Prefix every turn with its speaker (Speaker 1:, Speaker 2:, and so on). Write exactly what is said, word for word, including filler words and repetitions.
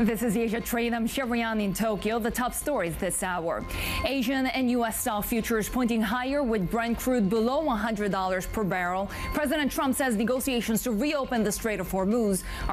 Speaker 1: This is Asia Trade. I'm Shevrian in Tokyo. The top stories this hour. Asian and U S style futures pointing higher with Brent crude below one hundred dollars per barrel. President Trump says negotiations to reopen the Strait of Hormuz are